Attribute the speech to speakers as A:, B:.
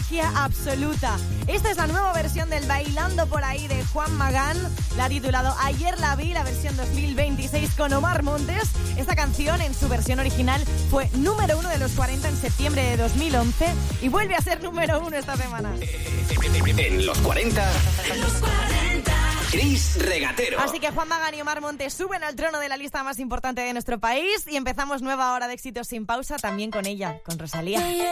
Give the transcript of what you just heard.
A: magia absoluta. Esta es la nueva versión del Bailando por ahí de Juan Magán. La ha titulado Ayer la vi, la versión 2026 con Omar Montes. Esta canción en su versión original fue número 1 de los 40 en septiembre de 2011 y vuelve a ser número 1 esta semana.
B: En los 40. En los 40. Chris Regatero.
A: Así que Juan Magán y Omar Montes suben al trono de la lista más importante de nuestro país y empezamos nueva hora de éxitos sin pausa también con ella, con Rosalía.